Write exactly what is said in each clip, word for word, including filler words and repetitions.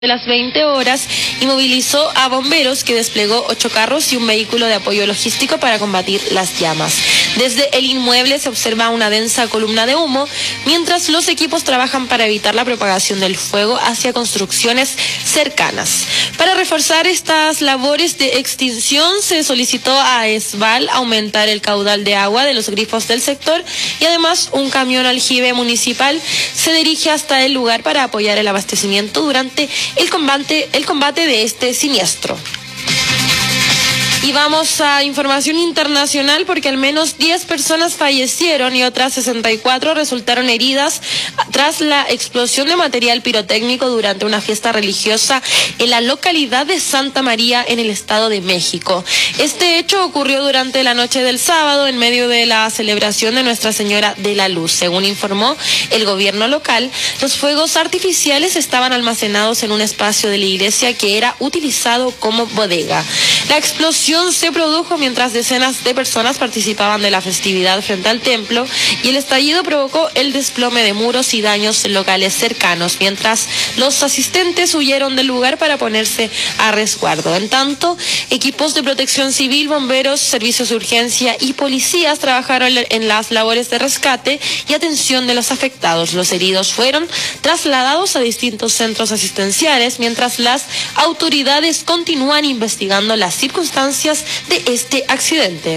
de las veinte horas y movilizó a bomberos, que desplegó ocho carros y un vehículo de apoyo logístico para combatir las llamas. Desde el inmueble se observa una densa columna de humo, mientras los equipos trabajan para evitar la propagación del fuego hacia construcciones cercanas. Para reforzar estas labores de extinción, se solicitó a ESVAL aumentar el caudal de agua de los grifos del sector, y además un camión aljibe municipal se dirige hasta el lugar para apoyar el abastecimiento durante el combate, el combate de este siniestro. Y vamos a información internacional, porque al menos diez personas fallecieron y otras sesenta y cuatro resultaron heridas tras la explosión de material pirotécnico durante una fiesta religiosa en la localidad de Santa María, en el Estado de México. Este hecho ocurrió durante la noche del sábado, en medio de la celebración de Nuestra Señora de la Luz. Según informó el gobierno local, los fuegos artificiales estaban almacenados en un espacio de la iglesia que era utilizado como bodega. La explosión se produjo mientras decenas de personas participaban de la festividad frente al templo, y el estallido provocó el desplome de muros y daños en locales cercanos, mientras los asistentes huyeron del lugar para ponerse a resguardo. En tanto, equipos de protección civil, bomberos, servicios de urgencia y policías trabajaron en las labores de rescate y atención de los afectados. Los heridos fueron trasladados a distintos centros asistenciales, mientras las autoridades continúan investigando las circunstancias de este accidente.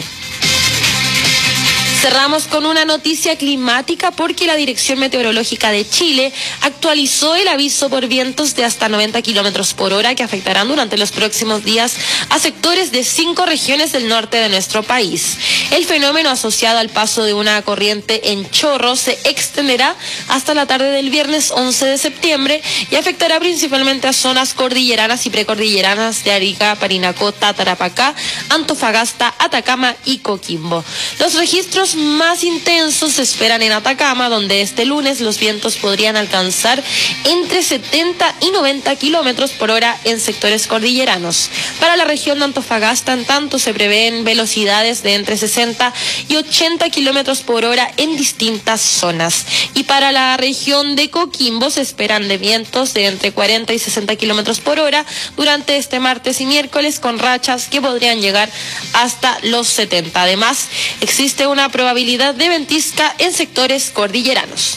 Cerramos con una noticia climática, porque la Dirección Meteorológica de Chile actualizó el aviso por vientos de hasta noventa kilómetros por hora que afectarán durante los próximos días a sectores de cinco regiones del norte de nuestro país. El fenómeno, asociado al paso de una corriente en chorro, se extenderá hasta la tarde del viernes once de septiembre y afectará principalmente a zonas cordilleranas y precordilleranas de Arica, Parinacota, Tarapacá, Antofagasta, Atacama y Coquimbo. Los registros más intensos se esperan en Atacama, donde este lunes los vientos podrían alcanzar entre setenta y noventa kilómetros por hora en sectores cordilleranos. Para la región de Antofagasta, en tanto, se prevén velocidades de entre sesenta y ochenta kilómetros por hora en distintas zonas. Y para la región de Coquimbo se esperan de vientos de entre cuarenta y sesenta kilómetros por hora durante este martes y miércoles, con rachas que podrían llegar hasta los setenta. Además, existe una probabilidad de ventisca en sectores cordilleranos.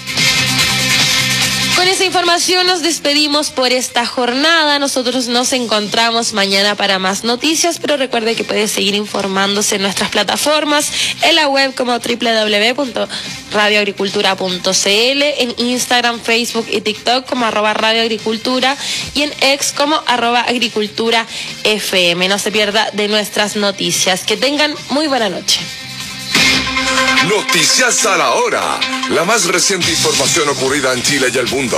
Con esa información nos despedimos por esta jornada. Nosotros nos encontramos mañana para más noticias, pero recuerde que puede seguir informándose en nuestras plataformas, en la web como doble u doble u doble u punto radio agricultura punto c l, en Instagram, Facebook y TikTok como arroba Radio Agricultura, y en X como arroba Agricultura F M. No se pierda de nuestras noticias. Que tengan muy buena noche. Noticias a la hora. La más reciente información ocurrida en Chile y el mundo.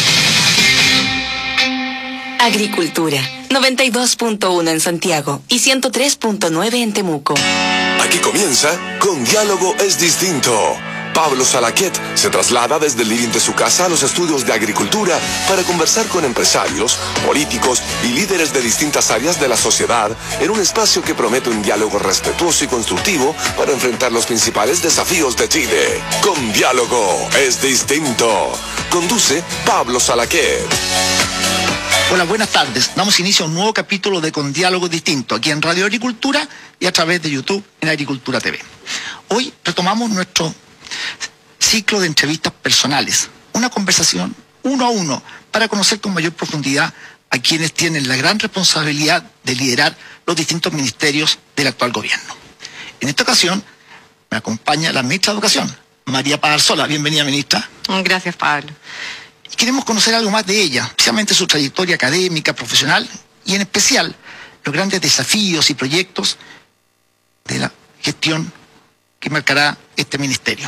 Agricultura. noventa y dos punto uno en Santiago y ciento tres punto nueve en Temuco. Aquí comienza Con Diálogo es Distinto. Pablo Salaquet se traslada desde el living de su casa a los estudios de agricultura para conversar con empresarios, políticos y líderes de distintas áreas de la sociedad en un espacio que promete un diálogo respetuoso y constructivo para enfrentar los principales desafíos de Chile. Con Diálogo es Distinto. Conduce Pablo Salaquet. Hola, buenas tardes. Damos inicio a un nuevo capítulo de Con Diálogo Distinto, aquí en Radio Agricultura y a través de YouTube en Agricultura T V. Hoy retomamos nuestro ciclo de entrevistas personales, una conversación uno a uno para conocer con mayor profundidad a quienes tienen la gran responsabilidad de liderar los distintos ministerios del actual gobierno. En esta ocasión me acompaña la ministra de Educación, María Paz Arzola. Bienvenida, ministra. Gracias, Pablo. Y queremos conocer algo más de ella, especialmente su trayectoria académica, profesional y en especial los grandes desafíos y proyectos de la gestión que marcará este ministerio.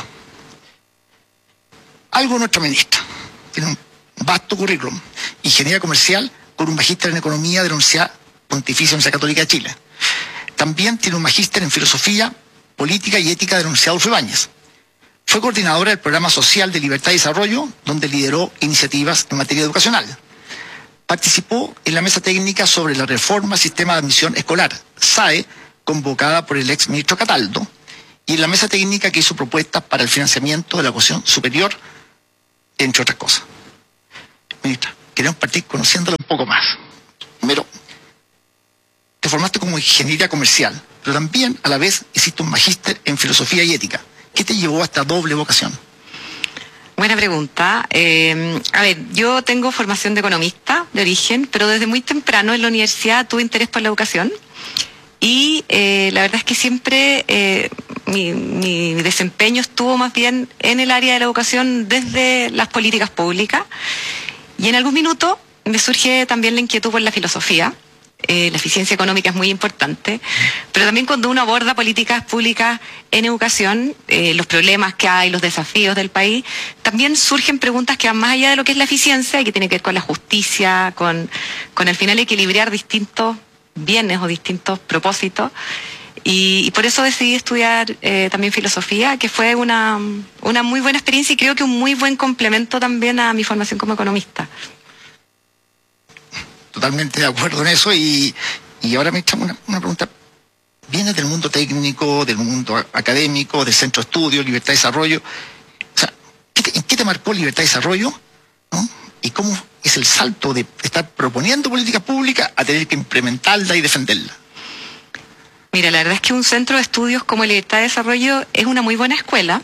Algo de nuestra ministra. Tiene un vasto currículum. Ingeniería comercial con un magíster en economía de la Universidad Pontificia Universidad Católica de Chile. También tiene un magíster en filosofía, política y ética de la Universidad Adolfo Ibáñez. Fue coordinadora del Programa Social de Libertad y Desarrollo, donde lideró iniciativas en materia educacional. Participó en la mesa técnica sobre la reforma al sistema de admisión escolar, S A E, convocada por el ex ministro Cataldo, y en la mesa técnica que hizo propuestas para el financiamiento de la educación superior, entre otras cosas. Ministra, queremos partir conociéndola un poco más. Primero, te formaste como ingeniería comercial, pero también a la vez hiciste un magíster en filosofía y ética. ¿Qué te llevó a esta doble vocación? Buena pregunta. Eh, a ver, yo tengo formación de economista de origen, pero desde muy temprano en la universidad tuve interés por la educación y eh, la verdad es que siempre eh, mi, mi desempeño estuvo más bien en el área de la educación desde las políticas públicas y en algún minuto me surge también la inquietud por la filosofía. Eh, la eficiencia económica es muy importante, pero también cuando uno aborda políticas públicas en educación, eh, los problemas que hay, los desafíos del país, también surgen preguntas que van más allá de lo que es la eficiencia y que tiene que ver con la justicia, con, con al final equilibrar distintos bienes o distintos propósitos. Y, y por eso decidí estudiar eh, también filosofía, que fue una, una muy buena experiencia y creo que un muy buen complemento también a mi formación como economista. Totalmente de acuerdo en eso y, y ahora me echamos una, una pregunta. Vienes del mundo técnico, del mundo académico, del centro de estudio, libertad de desarrollo. O sea, ¿qué te, ¿en qué te marcó libertad de desarrollo? ¿No? ¿Y cómo es el salto de estar proponiendo políticas públicas a tener que implementarla y defenderla? Mira, la verdad es que un centro de estudios como Libertad de Desarrollo es una muy buena escuela.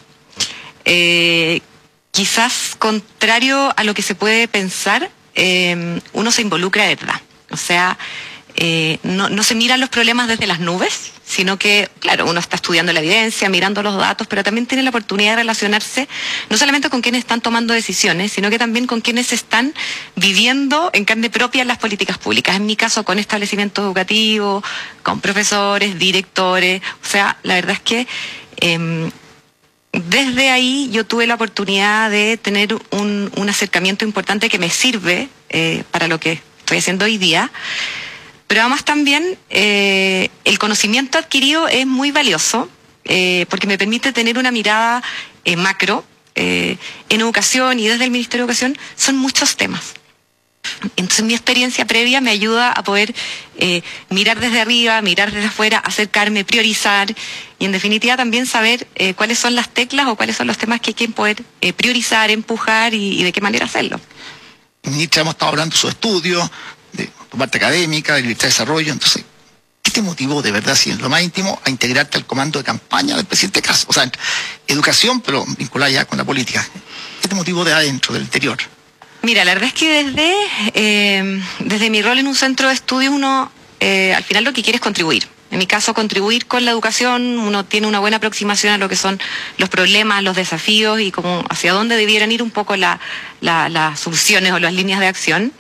Eh, quizás contrario a lo que se puede pensar, Eh, uno se involucra de verdad, o sea, eh, no, no se miran los problemas desde las nubes, sino que, claro, uno está estudiando la evidencia, mirando los datos, pero también tiene la oportunidad de relacionarse no solamente con quienes están tomando decisiones, sino que también con quienes están viviendo en carne propia las políticas públicas, en mi caso con establecimientos educativos, con profesores, directores, o sea, la verdad es que eh, desde ahí yo tuve la oportunidad de tener un, un acercamiento importante que me sirve eh, para lo que estoy haciendo hoy día, pero además también eh, el conocimiento adquirido es muy valioso eh, porque me permite tener una mirada eh, macro eh, en educación y desde el Ministerio de Educación son muchos temas. Entonces mi experiencia previa me ayuda a poder eh, mirar desde arriba, mirar desde afuera, acercarme, priorizar y en definitiva también saber eh, cuáles son las teclas o cuáles son los temas que hay que poder eh, priorizar, empujar y, y de qué manera hacerlo. Ministra, hemos estado hablando de su estudio, de tu parte académica, de libertad de desarrollo, entonces, ¿qué te motivó de verdad, si en lo más íntimo, a integrarte al comando de campaña del presidente Kast? O sea, educación, pero vinculada ya con la política. ¿Qué te motivó de adentro, del interior? Mira, la verdad es que desde, eh, desde mi rol en un centro de estudio uno eh, al final lo que quiere es contribuir. En mi caso, contribuir con la educación, uno tiene una buena aproximación a lo que son los problemas, los desafíos y como hacia dónde debieran ir un poco la, la, las soluciones o las líneas de acción.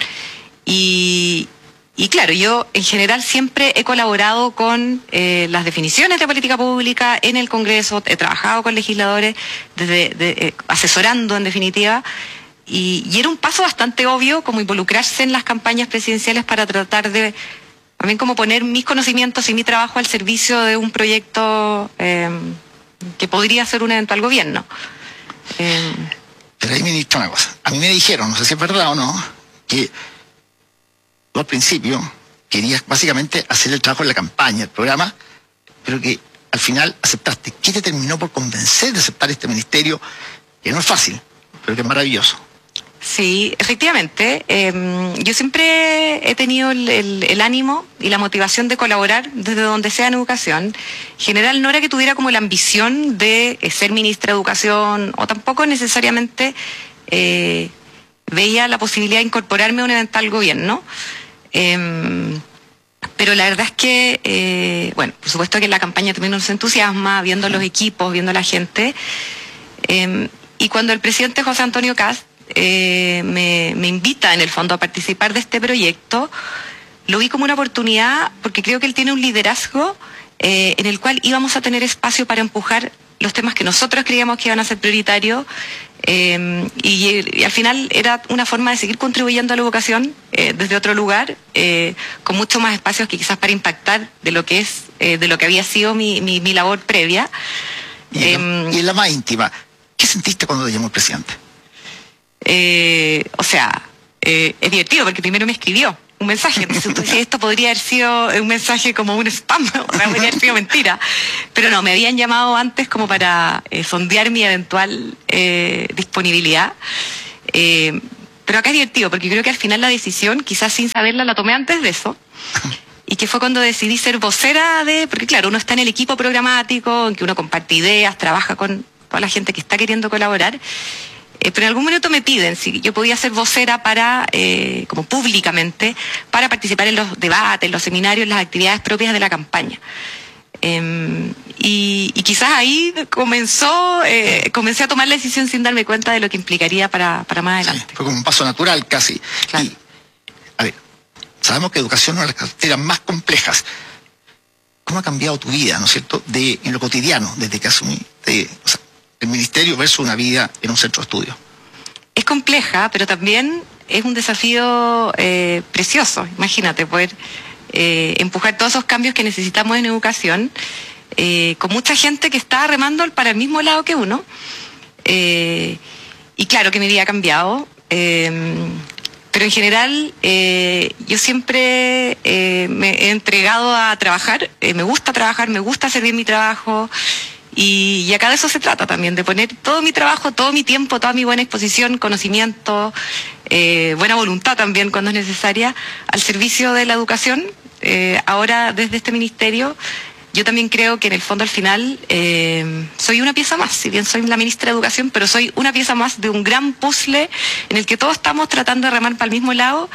Y, y claro, yo en general siempre he colaborado con eh, las definiciones de política pública en el Congreso, he trabajado con legisladores, desde, de, eh, asesorando en definitiva. Y, y era un paso bastante obvio como involucrarse en las campañas presidenciales para tratar de también como poner mis conocimientos y mi trabajo al servicio de un proyecto eh, que podría ser un eventual gobierno. Eh, Pero ahí me dicho una cosa. A mí me dijeron, no sé si es verdad o no, que tú al principio querías básicamente hacer el trabajo en la campaña, el programa, pero que al final aceptaste. ¿Qué te terminó por convencer de aceptar este ministerio? Que no es fácil, pero que es maravilloso. Sí, efectivamente. Eh, yo siempre he tenido el, el, el ánimo y la motivación de colaborar desde donde sea en educación. En general no era que tuviera como la ambición de eh, ser ministra de Educación o tampoco necesariamente eh, veía la posibilidad de incorporarme a un eventual gobierno. Eh, pero la verdad es que, eh, bueno, por supuesto que en la campaña también nos entusiasma, viendo los equipos, viendo la gente. Eh, y cuando el presidente José Antonio Kast Eh, me, me invita en el fondo a participar de este proyecto, lo vi como una oportunidad porque creo que él tiene un liderazgo eh, en el cual íbamos a tener espacio para empujar los temas que nosotros creíamos que iban a ser prioritarios eh, y, y al final era una forma de seguir contribuyendo a la educación eh, desde otro lugar eh, con mucho más espacios que quizás para impactar de lo que es eh, de lo que había sido mi, mi, mi labor previa. Y, eh, y en la más íntima, ¿qué sentiste cuando te llamó el presidente? Eh, o sea, eh, es divertido porque primero me escribió un mensaje. Entonces, esto podría haber sido un mensaje como un spam, o sea, podría haber sido mentira. Pero no, me habían llamado antes como para eh, sondear mi eventual eh, disponibilidad. Eh, pero acá es divertido, porque creo que al final la decisión, quizás sin saberla, la tomé antes de eso. Y que fue cuando decidí ser vocera de... Porque claro, uno está en el equipo programático, en que uno comparte ideas, trabaja con toda la gente que está queriendo colaborar. Eh, pero en algún momento me piden si yo podía ser vocera para, eh, como públicamente, para participar en los debates, en los seminarios, en las actividades propias de la campaña. Eh, y, y quizás ahí comenzó, eh, comencé a tomar la decisión sin darme cuenta de lo que implicaría para, para más adelante. Sí, fue como un paso natural casi. Claro. Y, a ver, sabemos que educación es una de las carreras más complejas. ¿Cómo ha cambiado tu vida, no es cierto, de, en lo cotidiano, desde que asumí de, o sea, el ministerio versus una vida en un centro de estudio? Es compleja, pero también es un desafío eh, precioso. Imagínate, poder eh, empujar todos esos cambios que necesitamos en educación, eh, con mucha gente que está remando para el mismo lado que uno. Eh, y claro que mi vida ha cambiado. Eh, Pero en general, eh, yo siempre eh, me he entregado a trabajar, eh, me gusta trabajar, me gusta hacer bien mi trabajo, y, y acá de eso se trata también, de poner todo mi trabajo, todo mi tiempo, toda mi buena exposición, conocimiento, eh, buena voluntad también cuando es necesaria, al servicio de la educación. Eh, ahora, desde este ministerio, yo también creo que en el fondo al final eh, soy una pieza más, si bien soy la ministra de Educación, pero soy una pieza más de un gran puzzle en el que todos estamos tratando de remar para el mismo lado,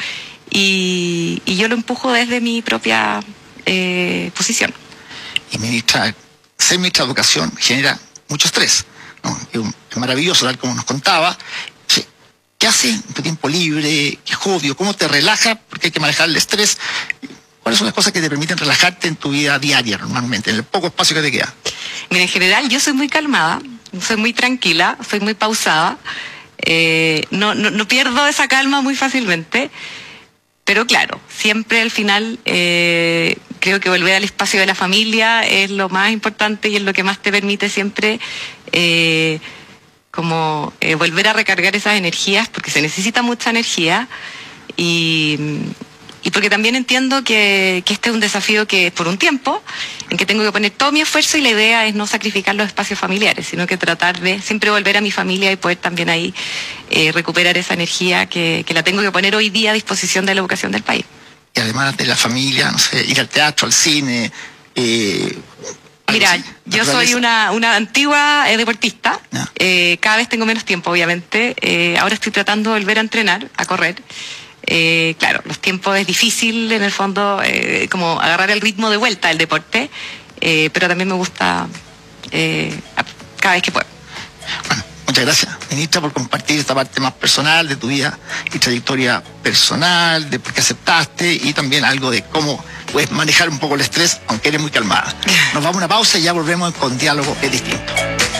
y, y yo lo empujo desde mi propia eh, posición. Y ministra, ser ministra de Educación genera mucho estrés, ¿no? Es, un, es maravilloso, tal como nos contaba. Sí. ¿Qué hace en tu tiempo libre? ¿Qué hobby? ¿Cómo te relaja? Porque hay que manejar el estrés. ¿Cuáles son las cosas que te permiten relajarte en tu vida diaria normalmente, en el poco espacio que te queda? Mira, en general yo soy muy calmada, soy muy tranquila, soy muy pausada, eh, no, no, no pierdo esa calma muy fácilmente, pero claro, siempre al final eh, creo que volver al espacio de la familia es lo más importante y es lo que más te permite siempre eh, como eh, volver a recargar esas energías, porque se necesita mucha energía, y... Y porque también entiendo que, que este es un desafío que es por un tiempo, en que tengo que poner todo mi esfuerzo, y la idea es no sacrificar los espacios familiares, sino que tratar de siempre volver a mi familia y poder también ahí eh, recuperar esa energía que, que la tengo que poner hoy día a disposición de la educación del país. Y además de la familia, no sé, ir al teatro, al cine... Eh, Mira, yo soy una, una antigua eh, deportista, no. eh, cada vez tengo menos tiempo, obviamente. Eh, ahora estoy tratando de volver a entrenar, a correr. Eh, claro, los tiempos es difícil en el fondo, eh, como agarrar el ritmo de vuelta del deporte, eh, pero también me gusta eh, cada vez que puedo. Bueno, muchas gracias, ministra, por compartir esta parte más personal de tu vida y trayectoria personal, de por qué aceptaste, y también algo de cómo puedes manejar un poco el estrés, aunque eres muy calmada. Nos vamos a una pausa y ya volvemos con Diálogo es Distinto.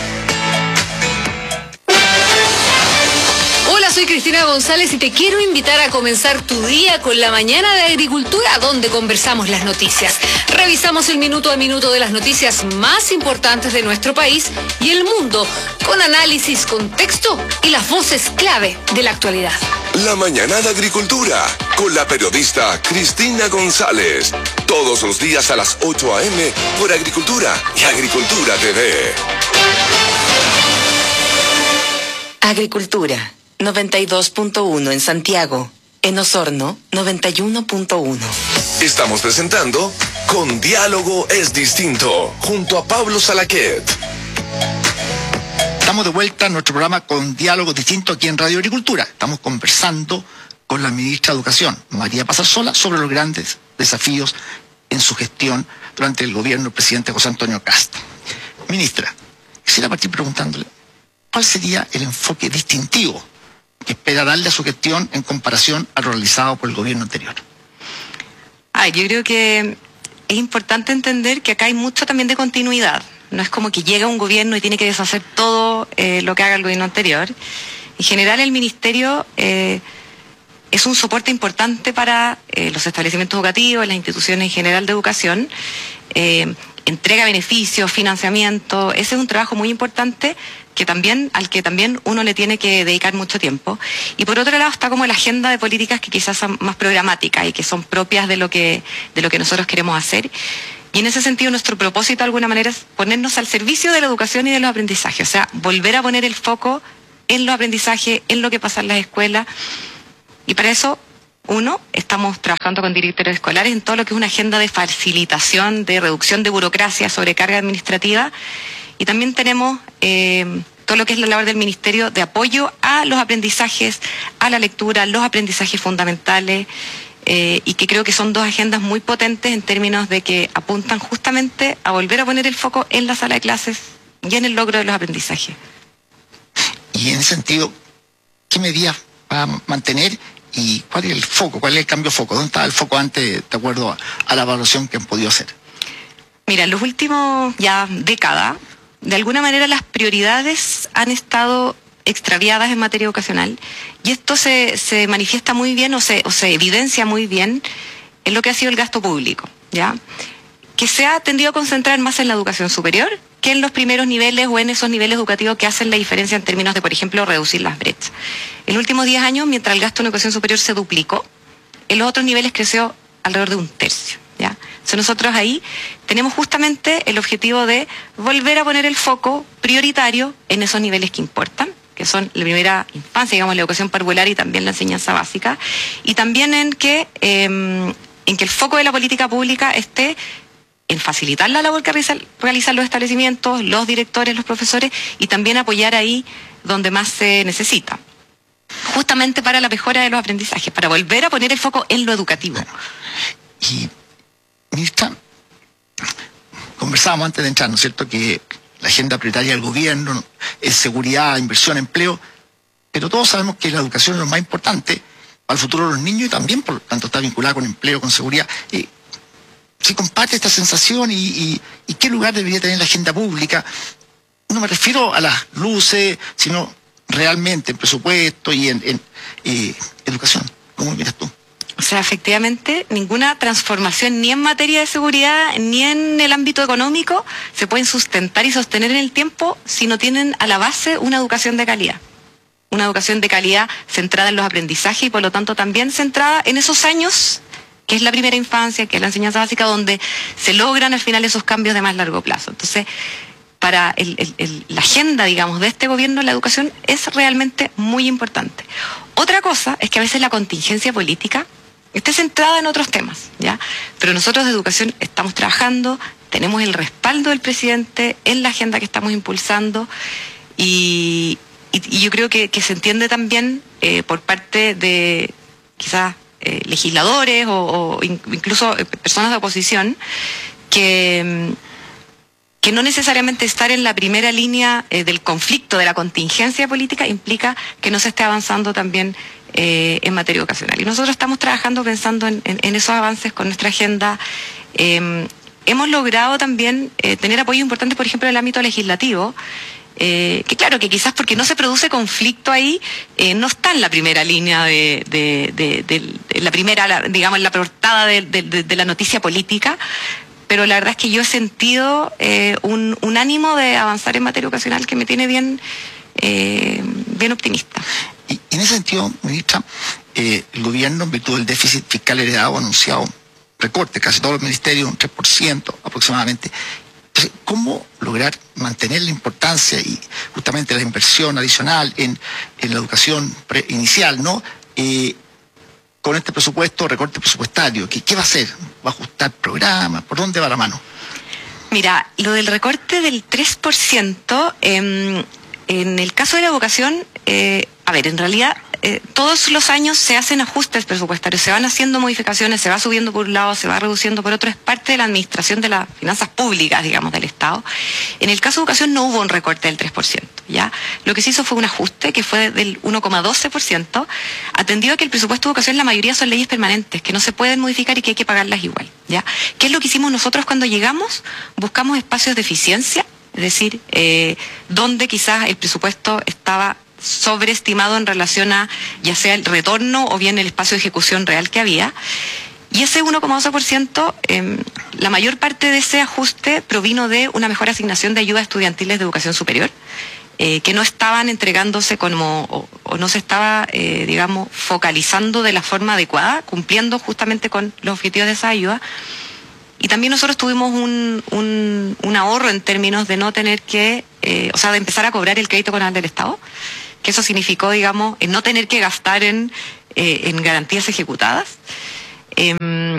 Hola, soy Cristina González y te quiero invitar a comenzar tu día con la Mañana de Agricultura, donde conversamos las noticias. Revisamos el minuto a minuto de las noticias más importantes de nuestro país y el mundo, con análisis, contexto y las voces clave de la actualidad. La Mañana de Agricultura, con la periodista Cristina González. Todos los días a las ocho a eme por Agricultura y Agricultura T V. Agricultura, noventa y dos punto uno en Santiago. En Osorno, noventa y uno punto uno. Estamos presentando Con Diálogo es Distinto, junto a Pablo Salaquet. Estamos de vuelta en nuestro programa Con Diálogo Distinto aquí en Radio Agricultura. Estamos conversando con la ministra de Educación, María Pasasola, sobre los grandes desafíos en su gestión durante el gobierno del presidente José Antonio Kast. Ministra, quisiera partir preguntándole, ¿cuál sería el enfoque distintivo que espera darle a su gestión en comparación a lo realizado por el gobierno anterior? Ay, yo creo que es importante entender que acá hay mucho también de continuidad. No es como que llega un gobierno y tiene que deshacer todo eh, lo que haga el gobierno anterior. En general, el ministerio eh, es un soporte importante para eh, los establecimientos educativos, las instituciones en general de educación. Eh, entrega beneficios, financiamiento. Ese es un trabajo muy importante que también, al que también uno le tiene que dedicar mucho tiempo. Y por otro lado está como la agenda de políticas que quizás son más programáticas y que son propias de lo que, de lo que nosotros queremos hacer. Y en ese sentido nuestro propósito de alguna manera es ponernos al servicio de la educación y de los aprendizajes. O sea, volver a poner el foco en los aprendizajes, en lo que pasa en las escuelas, Y para eso, uno, estamos trabajando con directores escolares en todo lo que es una agenda de facilitación, de reducción de burocracia, sobrecarga administrativa. Y también tenemos eh, todo lo que es la labor del Ministerio de apoyo a los aprendizajes, a la lectura, los aprendizajes fundamentales, eh, y que creo que son dos agendas muy potentes en términos de que apuntan justamente a volver a poner el foco en la sala de clases y en el logro de los aprendizajes. Y en ese sentido, ¿qué medidas va a mantener y cuál es el foco, cuál es el cambio de foco? ¿Dónde estaba el foco antes, de acuerdo a, a la evaluación que han podido hacer? Mira, en los últimos ya décadas, de alguna manera las prioridades han estado extraviadas en materia educacional y esto se, se manifiesta muy bien o se, o se evidencia muy bien en lo que ha sido el gasto público, ¿ya? Que se ha tendido a concentrar más en la educación superior que en los primeros niveles o en esos niveles educativos que hacen la diferencia en términos de, por ejemplo, reducir las brechas. En los últimos diez años, mientras el gasto en educación superior se duplicó, en los otros niveles creció alrededor de un tercio, ¿ya? Entonces nosotros ahí tenemos justamente el objetivo de volver a poner el foco prioritario en esos niveles que importan, que son la primera infancia, digamos, la educación parvular y también la enseñanza básica, y también en que, eh, en que el foco de la política pública esté en facilitar la labor que realizan, realizan los establecimientos, los directores, los profesores, y también apoyar ahí donde más se necesita, justamente para la mejora de los aprendizajes, para volver a poner el foco en lo educativo. Bueno, y, ministra, conversábamos antes de entrar, ¿no es cierto?, que la agenda prioritaria del gobierno es seguridad, inversión, empleo, pero todos sabemos que la educación es lo más importante para el futuro de los niños y también, por lo tanto, está vinculada con empleo, con seguridad. Eh, ¿Se comparte esta sensación y, y, y qué lugar debería tener la agenda pública? No me refiero a las luces, sino realmente en presupuesto y en, en eh, educación. ¿Cómo miras tú? O sea, efectivamente, ninguna transformación ni en materia de seguridad ni en el ámbito económico se pueden sustentar y sostener en el tiempo si no tienen a la base una educación de calidad. Una educación de calidad centrada en los aprendizajes y por lo tanto también centrada en esos años, que es la primera infancia, que es la enseñanza básica, donde se logran al final esos cambios de más largo plazo. Entonces, para el, el, el, la agenda, digamos, de este gobierno, la educación es realmente muy importante. Otra cosa es que a veces la contingencia política esté centrada en otros temas, ¿ya? Pero nosotros de educación estamos trabajando, tenemos el respaldo del presidente en la agenda que estamos impulsando y, y, y yo creo que, que se entiende también eh, por parte de quizás eh, legisladores o, o incluso personas de oposición que... que no necesariamente estar en la primera línea eh, del conflicto, de la contingencia política, implica que no se esté avanzando también eh, en materia educacional. Y nosotros estamos trabajando pensando en, en, en esos avances con nuestra agenda. Eh, hemos logrado también eh, tener apoyo importante, por ejemplo, en el ámbito legislativo, eh, que claro, que quizás porque no se produce conflicto ahí, eh, no está en la primera línea de, de, de, de, de la primera, la, digamos, en la portada de, de, de, de la noticia política, pero la verdad es que yo he sentido eh, un, un ánimo de avanzar en materia educacional que me tiene bien, eh, bien optimista. Y en ese sentido, ministra, eh, el gobierno, en virtud del déficit fiscal heredado, ha anunciado recortes, casi todos los ministerios, un tres por ciento aproximadamente. Entonces, ¿cómo lograr mantener la importancia y justamente la inversión adicional en, en la educación pre inicial, ¿no? Eh, con este presupuesto, recorte presupuestario, ¿qué, qué va a hacer? ¿Va a ajustar programas? ¿Por dónde va la mano? Mira, lo del recorte del tres por ciento, eh, en el caso de la educación, eh, a ver, en realidad eh, todos los años se hacen ajustes presupuestarios, se van haciendo modificaciones, se va subiendo por un lado, se va reduciendo por otro, es parte de la administración de las finanzas públicas, digamos, del Estado. En el caso de educación no hubo un recorte del tres por ciento, ¿ya? Lo que se hizo fue un ajuste que fue del uno coma doce por ciento, atendido a que el presupuesto de educación, la mayoría son leyes permanentes, que no se pueden modificar y que hay que pagarlas igual, ¿ya? ¿Qué es lo que hicimos nosotros cuando llegamos? Buscamos espacios de eficiencia, es decir, eh, donde quizás el presupuesto estaba sobreestimado en relación a ya sea el retorno o bien el espacio de ejecución real que había. Y ese uno coma doce por ciento, eh, la mayor parte de ese ajuste provino de una mejor asignación de ayudas estudiantiles de educación superior, eh, que no estaban entregándose como, o, o no se estaba, eh, digamos, focalizando de la forma adecuada, cumpliendo justamente con los objetivos de esa ayuda. Y también nosotros tuvimos un, un, un ahorro en términos de no tener que, eh, o sea, de empezar a cobrar el crédito conal del Estado, que eso significó, digamos, en no tener que gastar en, eh, en garantías ejecutadas. Eh,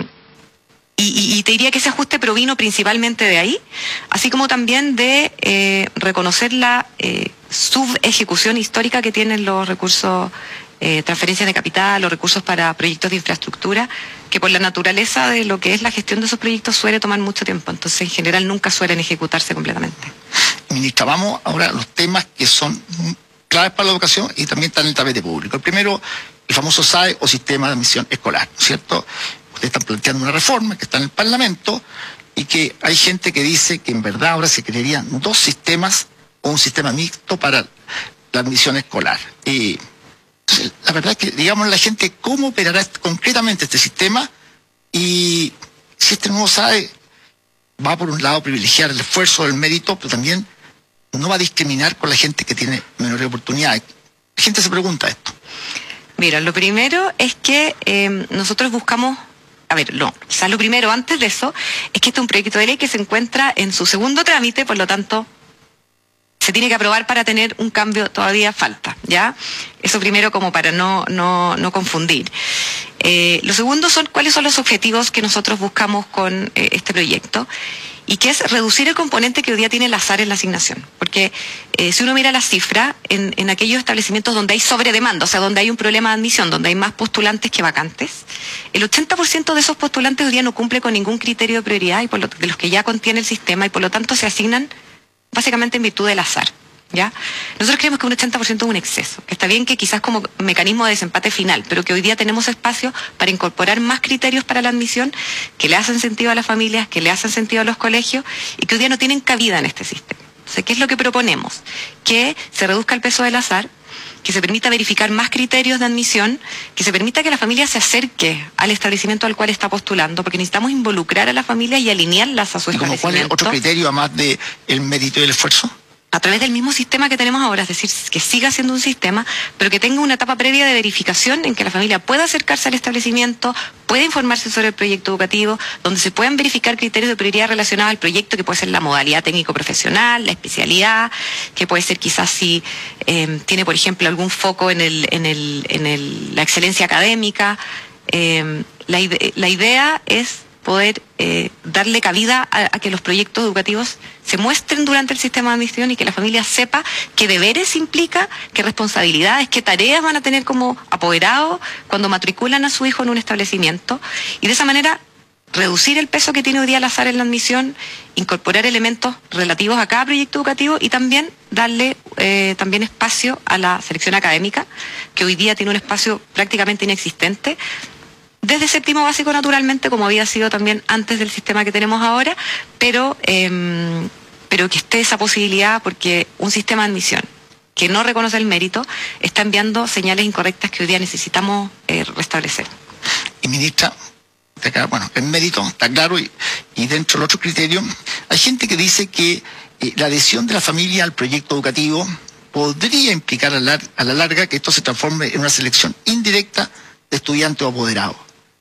y, y, y te diría que ese ajuste provino principalmente de ahí, así como también de eh, reconocer la eh, subejecución histórica que tienen los recursos, eh, transferencias de capital, los recursos para proyectos de infraestructura, que por la naturaleza de lo que es la gestión de esos proyectos suele tomar mucho tiempo, entonces en general nunca suelen ejecutarse completamente. Ministra, vamos ahora a los temas que son claves para la educación y también están en el tapete público. El primero, el famoso S A E o Sistema de Admisión Escolar, ¿cierto? Ustedes están planteando una reforma que está en el Parlamento y que hay gente que dice que en verdad ahora se crearían dos sistemas o un sistema mixto para la admisión escolar. Y entonces, la verdad es que, digamos, la gente cómo operará concretamente este sistema y si este nuevo S A E va por un lado a privilegiar el esfuerzo, el mérito, pero también no va a discriminar con la gente que tiene menores oportunidades. La gente se pregunta esto. Mira, lo primero es que eh, nosotros buscamos, a ver, no, quizás lo primero antes de eso, es que este es un proyecto de ley que se encuentra en su segundo trámite, por lo tanto, se tiene que aprobar para tener un cambio, todavía falta, ¿ya? Eso primero como para no, no, no confundir. Eh, lo segundo son cuáles son los objetivos que nosotros buscamos con eh, este proyecto, y que es reducir el componente que hoy día tiene el azar en la asignación. Porque eh, si uno mira la cifra, en, en aquellos establecimientos donde hay sobredemanda, o sea, donde hay un problema de admisión, donde hay más postulantes que vacantes, el ochenta por ciento de esos postulantes hoy día no cumple con ningún criterio de prioridad y por lo, de los que ya contiene el sistema, y por lo tanto se asignan básicamente en virtud del azar, ¿ya? Nosotros creemos que un ochenta por ciento es un exceso, que está bien que quizás como mecanismo de desempate final, pero que hoy día tenemos espacio para incorporar más criterios para la admisión que le hacen sentido a las familias, que le hacen sentido a los colegios y que hoy día no tienen cabida en este sistema. Entonces, ¿qué es lo que proponemos? Que se reduzca el peso del azar, que se permita verificar más criterios de admisión, que se permita que la familia se acerque al establecimiento al cual está postulando, porque necesitamos involucrar a la familia y alinearlas a su ¿Y como establecimiento. cuál es otro criterio además de el mérito y el esfuerzo? A través del mismo sistema que tenemos ahora, es decir, que siga siendo un sistema, pero que tenga una etapa previa de verificación en que la familia pueda acercarse al establecimiento, pueda informarse sobre el proyecto educativo, donde se puedan verificar criterios de prioridad relacionados al proyecto, que puede ser la modalidad técnico-profesional, la especialidad, que puede ser quizás si eh, tiene, por ejemplo, algún foco en, el, en, el, en el, la excelencia académica. Eh, la, ide la idea es poder eh, darle cabida a, a que los proyectos educativos se muestren durante el sistema de admisión y que la familia sepa qué deberes implica, qué responsabilidades, qué tareas van a tener como apoderados cuando matriculan a su hijo en un establecimiento, y de esa manera reducir el peso que tiene hoy día el azar en la admisión, incorporar elementos relativos a cada proyecto educativo y también darle eh, también espacio a la selección académica, que hoy día tiene un espacio prácticamente inexistente, desde séptimo básico naturalmente, como había sido también antes del sistema que tenemos ahora, pero, eh, pero que esté esa posibilidad, porque un sistema de admisión que no reconoce el mérito está enviando señales incorrectas que hoy día necesitamos eh, restablecer. Y ministra, acá, bueno, el mérito está claro y, y dentro del otro criterio, hay gente que dice que eh, la adhesión de la familia al proyecto educativo podría implicar a la, a la larga que esto se transforme en una selección indirecta de estudiantes o apoderados.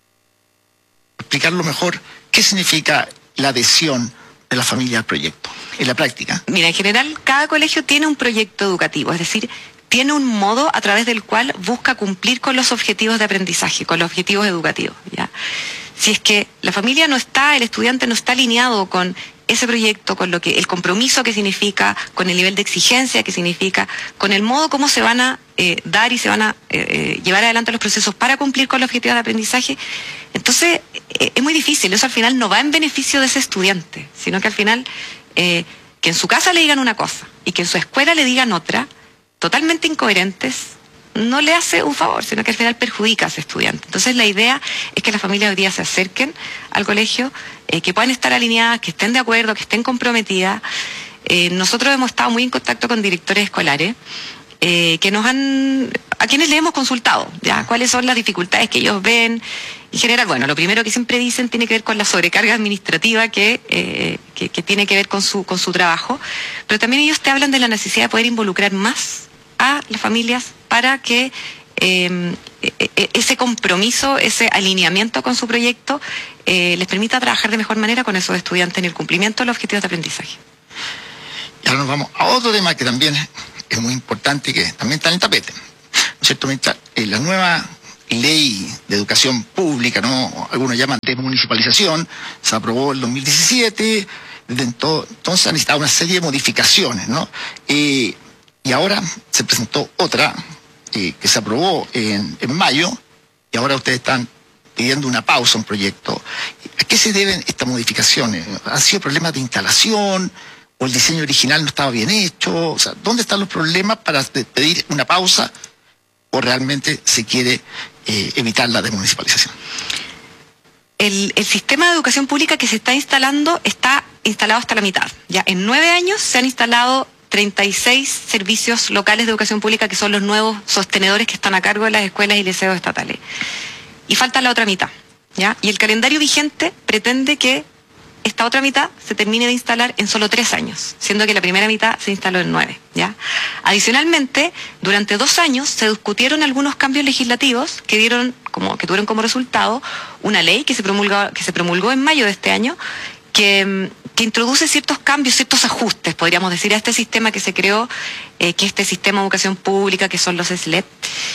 Explicarlo mejor, ¿qué significa la adhesión de la familia al proyecto en la práctica? Mira, en general cada colegio tiene un proyecto educativo, es decir, tiene un modo a través del cual busca cumplir con los objetivos de aprendizaje, con los objetivos educativos, ¿ya? Si es que la familia no está, el estudiante no está alineado con ese proyecto, con lo que el compromiso que significa, con el nivel de exigencia que significa, con el modo como se van a eh, dar y se van a eh, llevar adelante los procesos para cumplir con los objetivos de aprendizaje, entonces eh, es muy difícil. Eso al final no va en beneficio de ese estudiante, sino que al final eh, que en su casa le digan una cosa y que en su escuela le digan otra, totalmente incoherentes, no le hace un favor, sino que al final perjudica a ese estudiante. Entonces la idea es que las familias hoy día se acerquen al colegio, eh, que puedan estar alineadas, que estén de acuerdo, que estén comprometidas. Eh, nosotros hemos estado muy en contacto con directores escolares, eh, que nos han, a quienes le hemos consultado, ya, cuáles son las dificultades que ellos ven. En general, bueno, lo primero que siempre dicen tiene que ver con la sobrecarga administrativa que, eh, que, que tiene que ver con su, con su trabajo, pero también ellos te hablan de la necesidad de poder involucrar más a las familias para que eh, ese compromiso, ese alineamiento con su proyecto eh, les permita trabajar de mejor manera con esos estudiantes en el cumplimiento de los objetivos de aprendizaje. Y ahora nos vamos a otro tema que también es muy importante, que también está en el tapete, ¿no es cierto? Mientras, eh, la nueva ley de educación pública, ¿no? Algunos llaman desmunicipalización, se aprobó en dos mil diecisiete, desde entonces han necesitado una serie de modificaciones, ¿no? Eh, y ahora se presentó otra eh, que se aprobó en, en mayo, y ahora ustedes están pidiendo una pausa a un proyecto. ¿A qué se deben estas modificaciones? ¿Han sido problemas de instalación? ¿O el diseño original no estaba bien hecho? O sea, ¿dónde están los problemas para pedir una pausa? ¿O realmente se quiere eh, evitar la desmunicipalización? El, el sistema de educación pública que se está instalando está instalado hasta la mitad. Ya en nueve años se han instalado treinta y seis servicios locales de educación pública, que son los nuevos sostenedores que están a cargo de las escuelas y liceos estatales. Y falta la otra mitad, ¿ya? Y el calendario vigente pretende que esta otra mitad se termine de instalar en solo tres años, siendo que la primera mitad se instaló en nueve, ¿ya? Adicionalmente, durante dos años se discutieron algunos cambios legislativos que dieron como, que tuvieron como resultado una ley que se promulgó, que se promulgó en mayo de este año, que, que introduce ciertos cambios, ciertos ajustes, podríamos decir, a este sistema que se creó, eh, que es este sistema de educación pública, que son los S L E P.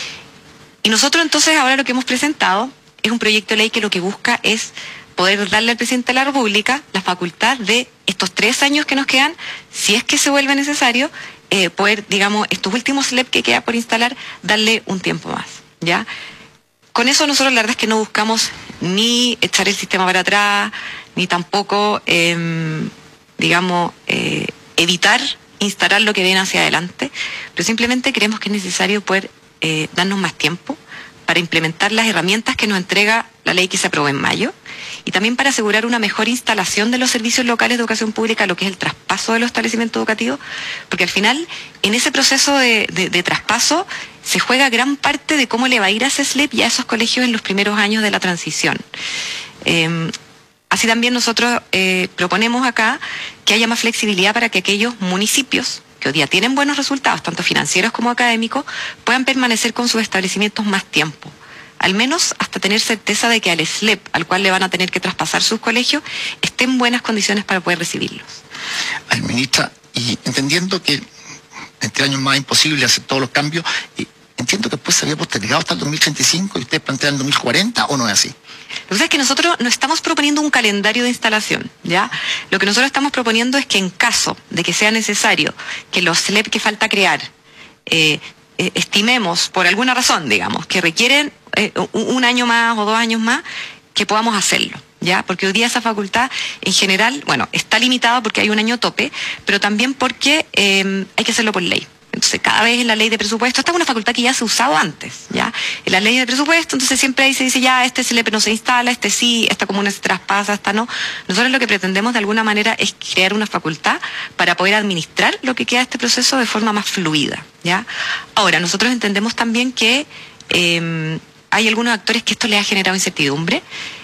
Y nosotros entonces ahora lo que hemos presentado es un proyecto de ley que lo que busca es poder darle al presidente de la República la facultad de estos tres años que nos quedan, si es que se vuelve necesario, eh, poder, digamos, estos últimos S L E P que queda por instalar, darle un tiempo más, ¿ya? Con eso nosotros la verdad es que no buscamos ni echar el sistema para atrás, ni tampoco, eh, digamos, eh, evitar instalar lo que viene hacia adelante, pero simplemente creemos que es necesario poder eh, darnos más tiempo para implementar las herramientas que nos entrega la ley que se aprobó en mayo, y también para asegurar una mejor instalación de los servicios locales de educación pública, lo que es el traspaso de los establecimientos educativos, porque al final, en ese proceso de, de, de traspaso, se juega gran parte de cómo le va a ir a ese S L E P y a esos colegios en los primeros años de la transición. Eh, así también nosotros eh, proponemos acá que haya más flexibilidad para que aquellos municipios que hoy día tienen buenos resultados, tanto financieros como académicos, puedan permanecer con sus establecimientos más tiempo, al menos hasta tener certeza de que al S L E P, al cual le van a tener que traspasar sus colegios, esté en buenas condiciones para poder recibirlos. Ay, ministra, y entendiendo que en tres años más es imposible hacer todos los cambios, entiendo que después se había postergado hasta el dos mil treinta y cinco y ustedes plantean el dos mil cuarenta, ¿o no es así? Lo que pasa es que nosotros no estamos proponiendo un calendario de instalación, ¿ya? Lo que nosotros estamos proponiendo es que en caso de que sea necesario que los S L E P que falta crear, eh, eh, estimemos por alguna razón, digamos, que requieren eh, un año más o dos años más, que podamos hacerlo, ¿ya? Porque hoy día esa facultad en general, bueno, está limitada porque hay un año tope, pero también porque eh, hay que hacerlo por ley. Entonces, cada vez en la ley de presupuesto, esta es una facultad que ya se ha usado antes, ¿ya? En la ley de presupuesto, entonces siempre ahí se dice, ya, este S L E P no se instala, este sí, esta comuna se traspasa, esta no. Nosotros lo que pretendemos de alguna manera es crear una facultad para poder administrar lo que queda de este proceso de forma más fluida, ¿ya? Ahora, nosotros entendemos también que eh, hay algunos actores que esto les ha generado incertidumbre,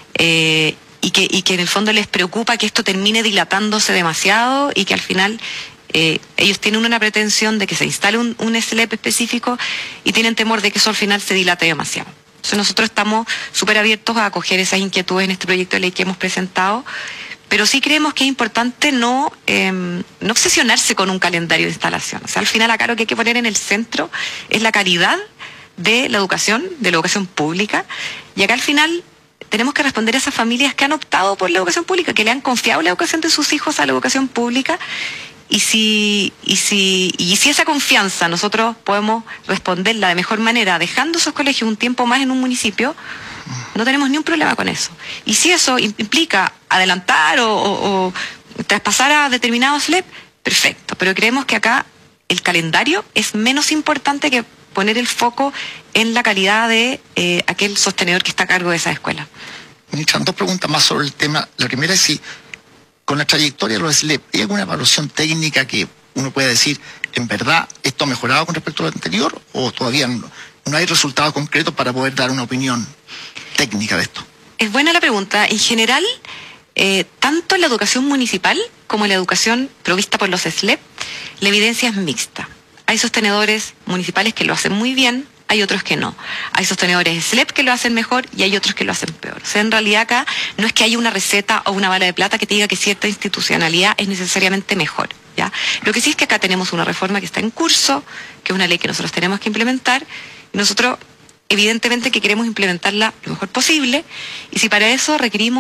eh, y que, y que en el fondo les preocupa que esto termine dilatándose demasiado y que al final Eh, ellos tienen una pretensión de que se instale un, un S L E P específico y tienen temor de que eso al final se dilate demasiado. Entonces nosotros estamos súper abiertos a acoger esas inquietudes en este proyecto de ley que hemos presentado, pero sí creemos que es importante no, eh, no obsesionarse con un calendario de instalación. O sea, al final acá lo que hay que poner en el centro es la calidad de la educación, de la educación pública, y acá al final tenemos que responder a esas familias que han optado por la educación pública, que le han confiado la educación de sus hijos a la educación pública. Y si, y, si, y si esa confianza nosotros podemos responderla de mejor manera, dejando esos colegios un tiempo más en un municipio, no tenemos ni un problema con eso. Y si eso implica adelantar o, o, o traspasar a determinados S L E P, perfecto. Pero creemos que acá el calendario es menos importante que poner el foco en la calidad de eh, aquel sostenedor que está a cargo de esa escuela. Ministra, dos preguntas más sobre el tema. La primera es si, con la trayectoria de los S L E P, ¿hay alguna evaluación técnica que uno pueda decir, en verdad, esto ha mejorado con respecto a lo anterior, o todavía no, no hay resultados concretos para poder dar una opinión técnica de esto? Es buena la pregunta. En general, eh, tanto en la educación municipal como en la educación provista por los S L E P, la evidencia es mixta. Hay sostenedores municipales que lo hacen muy bien, hay otros que no. Hay sostenedores S L E P que lo hacen mejor y hay otros que lo hacen peor. O sea, en realidad acá no es que haya una receta o una bala de plata que te diga que cierta institucionalidad es necesariamente mejor, ¿ya? Lo que sí es que acá tenemos una reforma que está en curso, que es una ley que nosotros tenemos que implementar, y nosotros evidentemente que queremos implementarla lo mejor posible, y si para eso requerimos